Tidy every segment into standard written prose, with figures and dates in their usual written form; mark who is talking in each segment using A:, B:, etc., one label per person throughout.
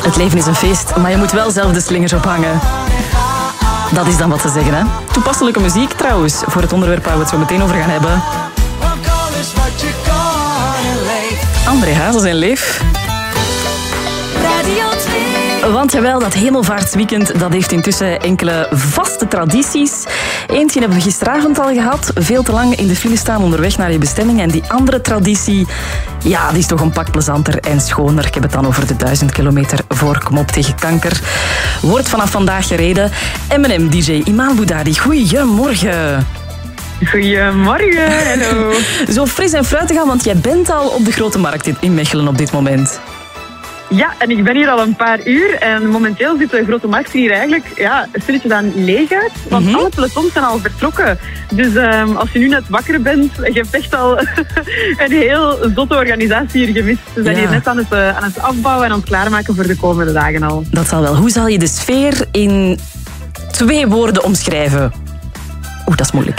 A: Het leven is een feest, maar je moet wel zelf de slingers ophangen. Dat is dan wat te zeggen, hè? Toepasselijke muziek trouwens, voor het onderwerp waar we het zo meteen over gaan hebben. André Hazes en Leef.
B: Radio 2.
A: Want jawel, dat hemelvaartsweekend dat heeft intussen enkele vaste tradities. Eentje hebben we gisteravond al gehad. Veel te lang in de file staan onderweg naar je bestemming. En die andere traditie, ja, die is toch een pak plezanter en schoner. Ik heb het dan over de 1000 kilometer voor Kom op tegen kanker. Wordt vanaf vandaag gereden. M&M-dj Iman Boudadi, goeiemorgen.
C: Goedemorgen, hallo.
A: Zo fris en fruitig aan, want jij bent al op de Grote Markt in Mechelen op dit moment.
C: Ja, en ik ben hier al een paar uur en momenteel ziet de Grote Markt hier eigenlijk stilletjes aan leeg uit, want alle pelotons zijn al vertrokken. Dus als je nu net wakker bent, je hebt echt al een heel zotte organisatie hier gemist. We zijn hier net aan het afbouwen en aan het klaarmaken voor de komende dagen al.
A: Dat zal wel. Hoe zal je de sfeer in 2 woorden omschrijven? Oeh, dat is moeilijk.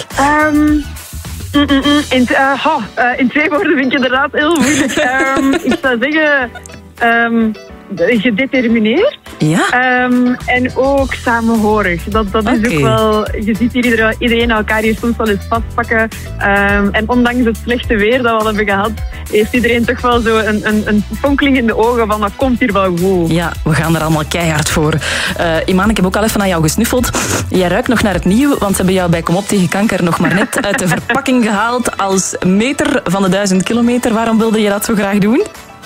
C: In 2 woorden vind ik inderdaad heel moeilijk. Ik zou zeggen gedetermineerd.
A: Ja?
C: En ook samenhorig. Dat is ook wel... Je ziet hier iedereen elkaar hier soms wel eens vastpakken. En ondanks het slechte weer dat we al hebben gehad, heeft iedereen toch wel zo een fonkeling in de ogen van dat komt hier wel goed.
A: Ja, we gaan er allemaal keihard voor. Iman, ik heb ook al even naar jou gesnuffeld. Jij ruikt nog naar het nieuw, want ze hebben jou bij Kom op tegen kanker nog maar net uit de verpakking gehaald als meter van de 1000 kilometer. Waarom wilde je dat zo graag doen?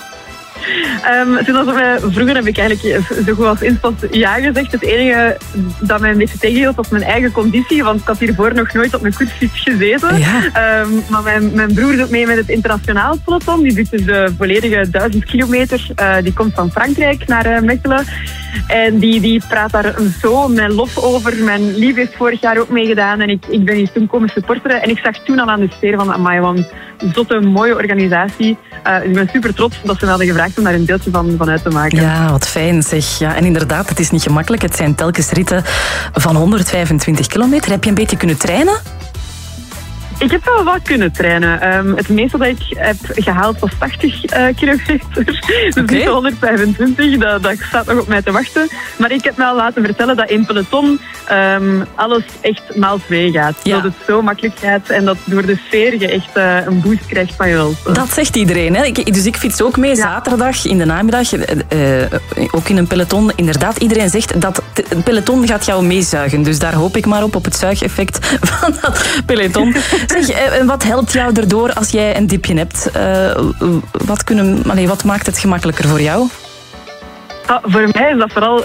C: Vroeger heb ik eigenlijk zo goed als instant ja gezegd. Het enige dat mij een beetje tegenhield was mijn eigen conditie, want ik had hiervoor nog nooit op een koersfiets gezeten. Ja. Maar mijn broer doet mee met het internationaal peloton. Die doet dus de volledige 1000 kilometer. Die komt van Frankrijk naar Mechelen. En die praat daar zo met lof over. Mijn lief heeft vorig jaar ook meegedaan en ik ben hier toen komen supporteren. En ik zag toen al aan de sfeer van amai, wat een zotte, mooie organisatie. Ik ben super trots dat ze me hadden gevraagd om daar een deeltje van uit te maken.
A: Ja, wat fijn zeg. Ja, en inderdaad, het is niet gemakkelijk. Het zijn telkens ritten van 125 kilometer. Heb je een beetje kunnen trainen?
C: Ik heb wel wat kunnen trainen. Het meeste dat ik heb gehaald was 80 kilometer. Dus niet 125, dat staat nog op mij te wachten. Maar ik heb me al laten vertellen dat in peloton alles echt maal 2 gaat. Ja. Dat het zo makkelijk gaat en dat door de sfeer je echt een boost krijgt van je welste. Dat
A: zegt iedereen, hè? Dus ik fiets ook mee zaterdag in de namiddag. Ook in een peloton. Inderdaad, iedereen zegt dat een peloton gaat jou meezuigen. Dus daar hoop ik maar op het zuigeffect van dat peloton. Zeg, en wat helpt jou erdoor als jij een dipje hebt? Wat maakt het gemakkelijker voor jou?
C: Voor mij is dat vooral